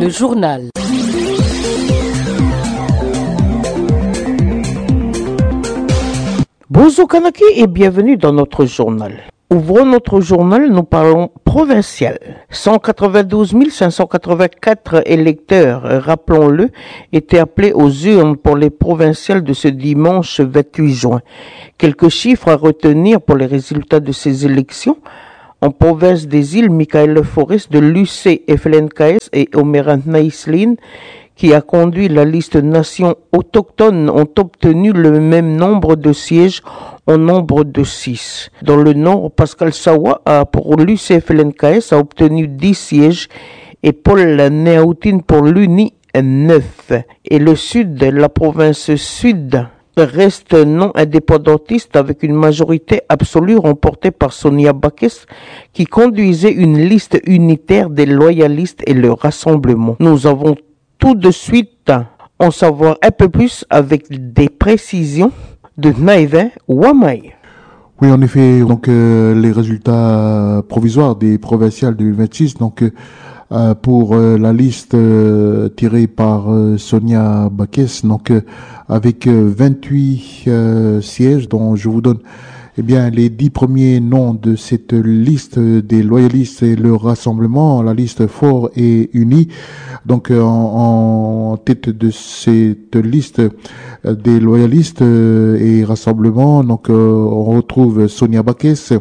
Le journal. Bonjour Kanaki et bienvenue dans notre journal. Ouvrons notre journal, nous parlons provincial. 192 584 électeurs, rappelons-le, étaient appelés aux urnes pour les provinciales de ce dimanche 28 juin. Quelques chiffres à retenir pour les résultats de ces élections. En province des îles, Michael Forest de l'UC FLNKS et Omeran Naïslin, qui a conduit la liste nations autochtones, ont obtenu le même nombre de sièges en nombre de 6. Dans le nord, Pascal Sawa pour l'UCFLNKS a obtenu 10 sièges et Paul Néautine pour l'UNI 9. Et le sud, la province sud, reste non indépendantiste avec une majorité absolue remportée par Sonia Bakes qui conduisait une liste unitaire des loyalistes et le rassemblement. Nous avons tout de suite en savoir un peu plus avec des précisions de Naïvin Wamai. Oui, en effet, donc les résultats provisoires des provinciales de 2026, donc pour la liste tirée par Sonia Bakes, donc avec 28 sièges dont je vous donne les 10 premiers noms de cette liste des loyalistes et le rassemblement, la liste fort et unie. Donc, en tête de cette liste des loyalistes et rassemblement, donc, on retrouve Sonia Bakes,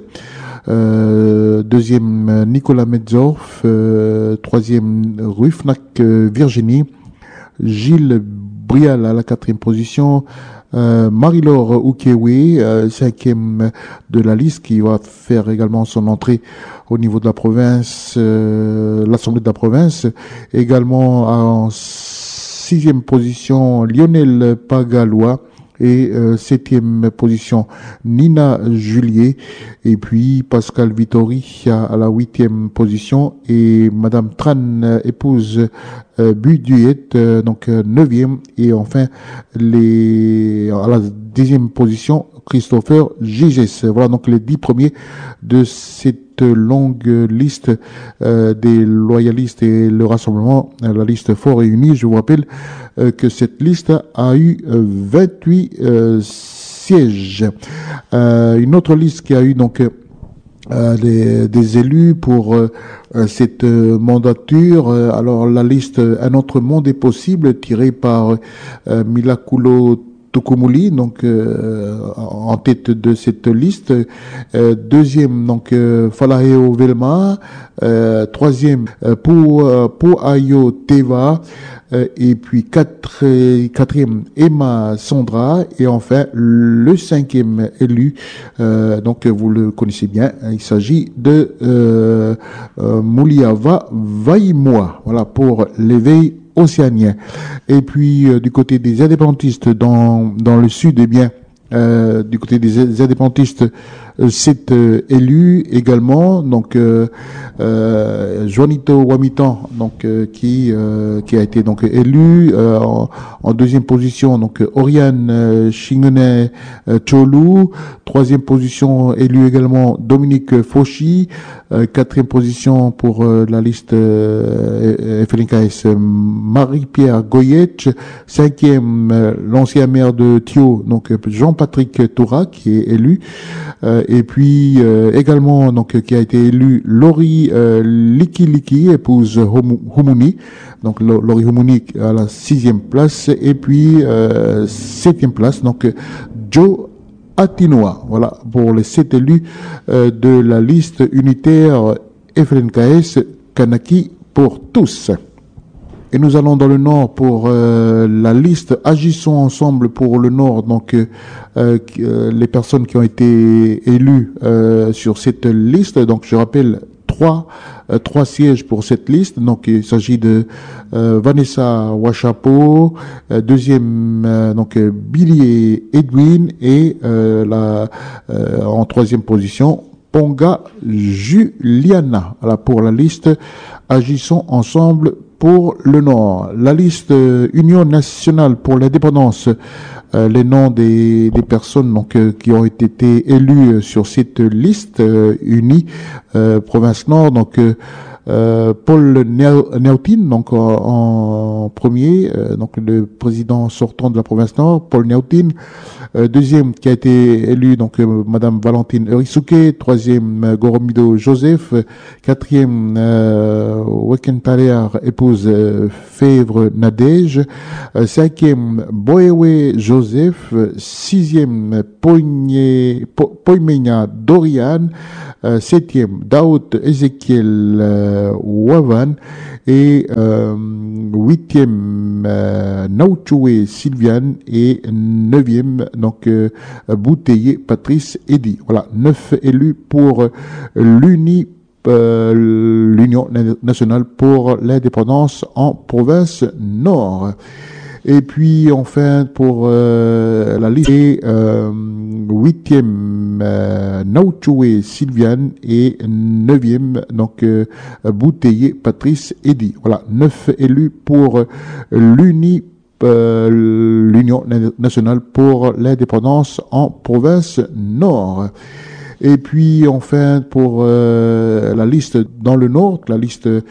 deuxième Nicolas Metzorf, troisième Rufnak Virginie, Gilles Brial à la 4e position, Marie-Laure Oukéoué, 5e de la liste, qui va faire également son entrée au niveau de la province, l'Assemblée de la province. Également en 6e position, Lionel Pagalois. Et 7e position, Nina Julier. Et puis Pascal Vittori à la 8e position. Et Madame Tran, épouse Buduet, donc 9e. Et enfin, à la 10e position, Christopher Giges. Voilà donc les 10 premiers de cette longue liste des loyalistes et le rassemblement, la liste fort et unie. Je vous rappelle que cette liste a eu 28 sièges. Une autre liste qui a eu donc des élus pour cette mandature. Alors la liste Un autre monde est possible, tirée par Milakulo Tokumuli, donc en tête de cette liste. Deuxième, donc Falaheo Velma. Troisième, Ayo Teva. Et puis quatrième, Emma Sandra. Et enfin, le 5e élu, donc vous le connaissez bien, il s'agit de Mouliava Vaimoa. Voilà, pour l'éveil océanien. Et puis du côté des indépendantistes dans le sud, du côté des indépendantistes, 7 élus également, donc Juanito Wamitan, donc qui a été donc élu en deuxième position, donc Oriane Chingene Cholu, troisième position élu également Dominique Fauchy, quatrième position pour la liste FLNKS Marie-Pierre Goyetch, cinquième l'ancien maire de Thio, donc Jean-Patrick Toura qui est élu. Et puis également donc qui a été élu Laurie Liki, épouse Humuni, donc Laurie Humuni à la 6e place, et puis 7e place donc Joe Atinoa. Voilà pour les 7 élus de la liste unitaire FLNKS Kanaki pour tous. Et nous allons dans le Nord pour la liste Agissons ensemble pour le Nord. Donc les personnes qui ont été élues sur cette liste. Donc je rappelle trois sièges pour cette liste. Donc il s'agit de Vanessa Wachapo, deuxième donc Billy Edwin et en troisième position Ponga Juliana. Voilà pour la liste Agissons ensemble pour le Nord. La liste Union nationale pour l'indépendance, les noms des personnes donc qui ont été élues sur cette liste unie province Nord. Donc Paul Néautin, donc en premier, donc le président sortant de la province Nord, Paul Néautin. Deuxième qui a été élu, donc Madame Valentine Eurisuke. Troisième, Goromido Joseph. Quatrième, Wekentalear, épouse Fèvre Nadège. Cinquième, Boewe Joseph. Sixième, Poimenia Dorian. Septième, Daoud Ezekiel Wavan. Et huitième, Nauchoué Sylviane. Et neuvième, donc Bouteillé Patrice Eddy. Voilà, 9 élus pour l'Union nationale pour l'indépendance en province Nord. Et puis enfin pour la liste, huitième Nauchoué Sylviane et neuvième donc Bouteillé Patrice Eddy. Voilà, 9 élus pour l'Union nationale pour l'indépendance en province Nord. Et puis enfin pour la liste dans le Nord, la liste